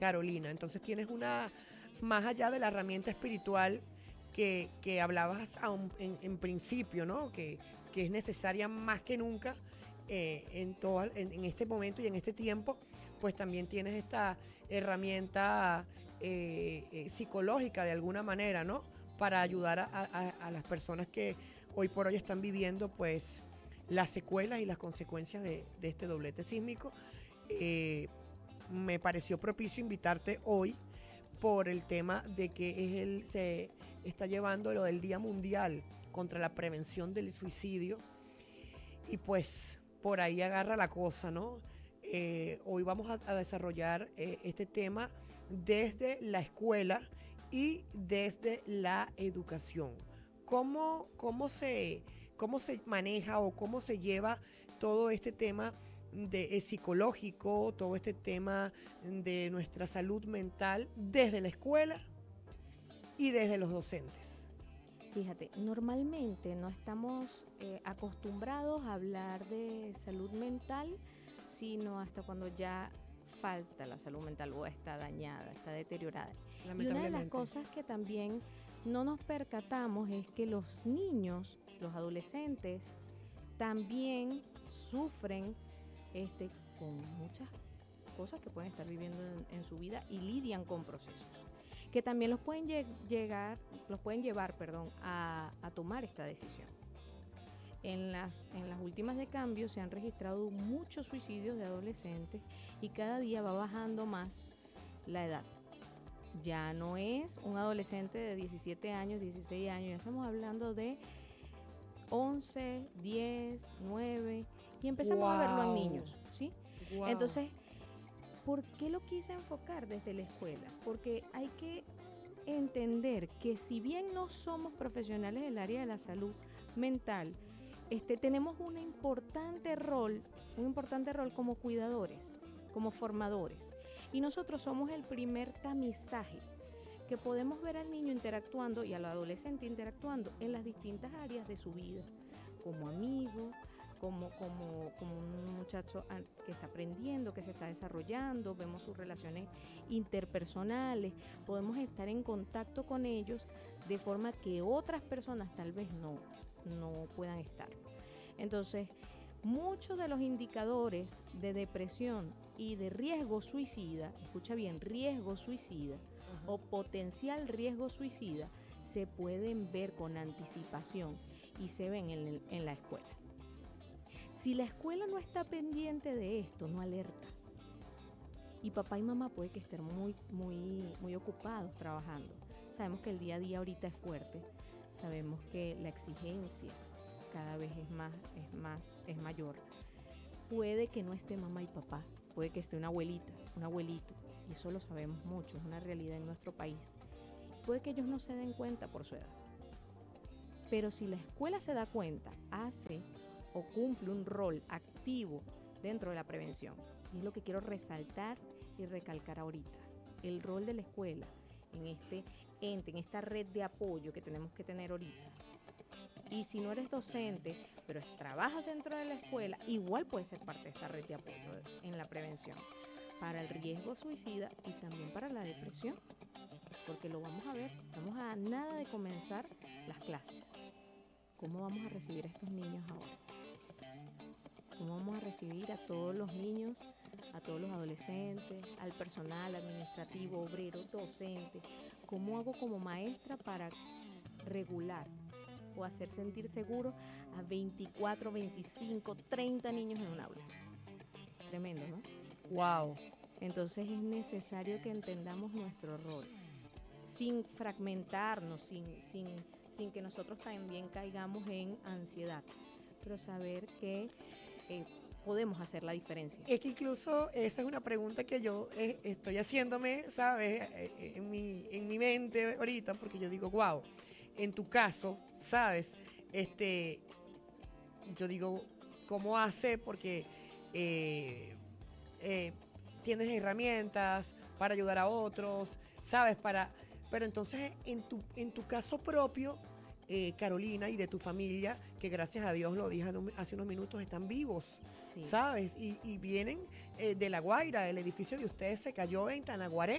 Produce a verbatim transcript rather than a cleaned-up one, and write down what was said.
Carolina. Entonces tienes una, más allá de la herramienta espiritual que, que hablabas a un- en, en principio, ¿no? Que, que es necesaria más que nunca eh, en, todo, en, en este momento y en este tiempo, pues también tienes esta herramienta eh, eh, psicológica de alguna manera, ¿no? Para Sí. ayudar a, a- a las personas que hoy por hoy están viviendo, pues, las secuelas y las consecuencias de, de este doblete sísmico. Eh, Me pareció propicio invitarte hoy por el tema de que es el, se está llevando lo del Día Mundial contra la Prevención del Suicidio y pues por ahí agarra la cosa, ¿no? Eh, hoy vamos a, a desarrollar eh, este tema desde la escuela y desde la educación. ¿Cómo, cómo, se, ¿Cómo se maneja o cómo se lleva todo este tema de, eh, psicológico, todo este tema de nuestra salud mental desde la escuela y desde los docentes? Fíjate, normalmente no estamos eh, acostumbrados a hablar de salud mental, sino hasta cuando ya falta la salud mental o está dañada, está deteriorada. Y una de las Lamentablemente. cosas que también no nos percatamos es que los niños, los adolescentes, también sufren este, con muchas cosas que pueden estar viviendo en, en su vida y lidian con procesos que también los pueden lle- llegar, los pueden llevar, perdón, a, a tomar esta decisión. En las, en las últimas de cambio se han registrado muchos suicidios de adolescentes y cada día va bajando más la edad. Ya no es un adolescente de diecisiete años, dieciséis años, ya estamos hablando de once, diez, nueve y empezamos a verlo en Wow, niños, ¿sí? wow. Entonces, ¿por qué lo quise enfocar desde la escuela? Porque hay que entender que si bien no somos profesionales del área de la salud mental, este, tenemos un importante rol, un importante rol como cuidadores, como formadores. Y nosotros somos el primer tamizaje que podemos ver al niño interactuando y al adolescente interactuando en las distintas áreas de su vida, como amigo, como, como, como un muchacho que está aprendiendo, que se está desarrollando, vemos sus relaciones interpersonales, podemos estar en contacto con ellos de forma que otras personas tal vez no, no puedan estar. Entonces, muchos de los indicadores de depresión y de riesgo suicida, escucha bien, riesgo suicida o potencial riesgo suicida, se pueden ver con anticipación y se ven en, el, en la escuela. Si la escuela no está pendiente de esto, no alerta. Y papá y mamá puede que estén muy, muy, muy ocupados trabajando. Sabemos que el día a día ahorita es fuerte. Sabemos que la exigencia cada vez es más, es más, es mayor. Puede que no esté mamá y papá, puede que esté una abuelita, un abuelito, y eso lo sabemos mucho, es una realidad en nuestro país. Puede que ellos no se den cuenta por su edad. Pero si la escuela se da cuenta, hace o cumple un rol activo dentro de la prevención. Y es lo que quiero resaltar y recalcar ahorita. El rol de la escuela en este ente, en esta red de apoyo que tenemos que tener ahorita. Y si no eres docente, pero trabajas dentro de la escuela, igual puedes ser parte de esta red de apoyo en la prevención para el riesgo suicida y también para la depresión. Porque lo vamos a ver, estamos a nada de comenzar las clases. ¿Cómo vamos a recibir a estos niños ahora? ¿Cómo vamos a recibir a todos los niños, a todos los adolescentes, al personal administrativo, obrero, docente? ¿Cómo hago como maestra para regular o hacer sentir seguro a veinticuatro, veinticinco, treinta niños en un aula? Tremendo, ¿no? Wow. Entonces es necesario que entendamos nuestro rol, sin fragmentarnos, sin, sin, sin que nosotros también caigamos en ansiedad, pero saber que eh, podemos hacer la diferencia. Es que incluso esa es una pregunta que yo eh, estoy haciéndome, ¿sabes? Eh, eh, En mi, en mi mente ahorita, porque yo digo, wow, en tu caso, ¿sabes? Este, yo digo, ¿cómo hace? Porque eh, eh, tienes herramientas para ayudar a otros, ¿sabes? Para, pero entonces, en tu, en tu caso propio, eh, Carolina, y de tu familia, que gracias a Dios lo dije hace unos minutos, están vivos, Sí, ¿sabes? Y, y vienen eh, de La Guaira, el edificio de ustedes se cayó en Tanaguaré,